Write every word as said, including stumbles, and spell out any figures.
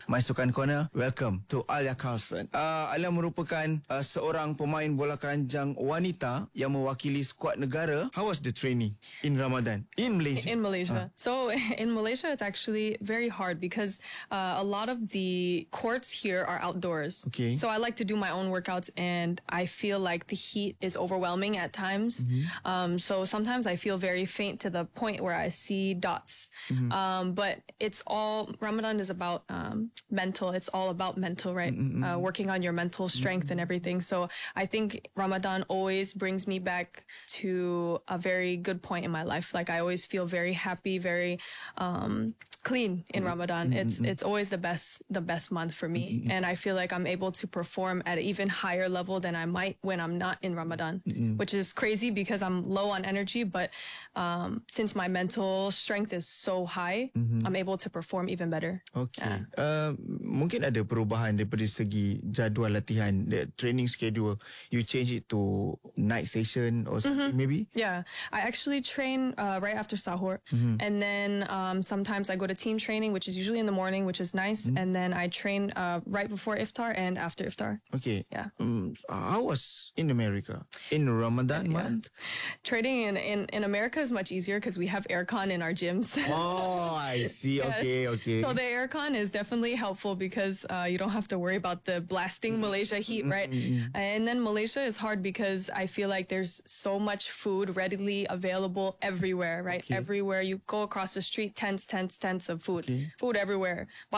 My Sukan Corner. Welcome to Alia Carlson. Uh, Alia merupakan uh, seorang pemain bola keranjang wanita yang mewakili skuad negara. How was the training in Ramadan in Malaysia? In Malaysia. Uh. So in Malaysia, it's actually very hard because uh, a lot of the courts here are outdoors. Okay. So I like to do my own workouts, and I feel like the heat is overwhelming at times. Mm-hmm. Um, so sometimes I feel very faint to the point where I see dots. Mm-hmm. Um, but it's all, Ramadan is about um, mental. It's all about mental, right? Mm-hmm. Uh, working on your mental strength mm-hmm. and everything. So I think Ramadan always brings me back to a very good point in my life. Like I always feel very happy, very um, clean in Ramadan. Mm-hmm. It's it's always the best the best month for me, mm-hmm. and I feel like I'm able to perform at an even higher level than I might when I'm not in Ramadan, mm-hmm. which is crazy because I'm low on energy. But um, since my mental strength is so high, mm-hmm. I'm able to perform even better. Okay. Yeah. Uh, mungkin ada perubahan daripada segi jadual latihan, the training schedule. You change it to night session or something, mm-hmm. maybe? Yeah, I actually train uh, right after sahur, mm-hmm. and then um, sometimes I go to team training, which is usually in the morning, which is nice, mm-hmm. and then I train uh, right before iftar and after iftar. Okay. Yeah. Um, how was in America in Ramadan yeah. month? Training in, in, in America is much easier because we have aircon in our gyms. Oh, I see. Yes. Okay, okay. So the aircon is definitely helpful because uh, you don't have to worry about the blasting Malaysia heat, right? Mm-hmm. And then Malaysia is hard because I feel like there's so much food readily available everywhere, right? Okay. Everywhere you go across the street, tents, tents, tents of food, okay. food everywhere.